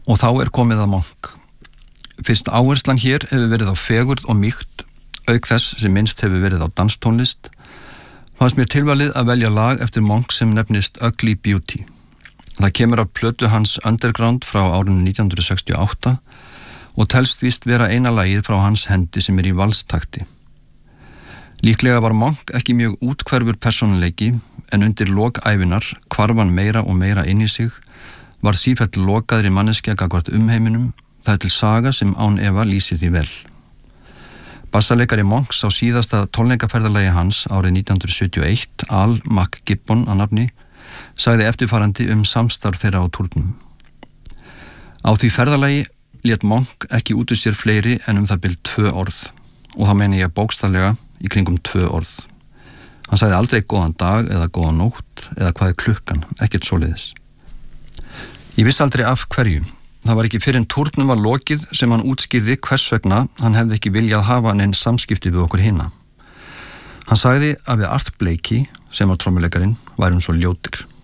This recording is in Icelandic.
Og þá komið að Monk. Fyrst áherslan hér hefur verið á fegurð og mýkt, auk þess sem minnst hefur verið á danstónlist, fannst mér tilvalið að velja lag eftir Monk sem nefnist Ugly Beauty. Það kemur af plötu hans Underground frá árinu 1968 og telst víst vera eina lagið frá hans hendi sem í valstakti. Líklega var Monk ekki mjög útkverfur persónuleiki en undir lok ævinar hvarf hann meira og meira inn í sig, var sífellt lokaðri manneskja gagnvart umheiminum, það til saga sem án efa lýsir því vel. Bassaleikari Monks á síðasta tónleikaferðalagi hans árið 1971, Al McGibbon að nafni, sagði eftirfarandi samstarf þeirra á túrnum. Á því ferðalagi lét Monk ekki út úr sér fleiri en það bil 2 orð, og þá meni ég bókstaflega í kringum 2 orð. Hann sagði aldrei góðan dag eða góðan nótt eða hvað klukkan, ekkert svoleiðis. Ég vissi aldrei af hverju. Það var ekki fyrr en túrnum var lokið sem hann útskýrði hvers vegna hann hefði ekki viljað hafa neinn samskipti við okkur hina. Hann sagði að við Art Blakey, sem var trommuleikarinn, værum svo ljótir.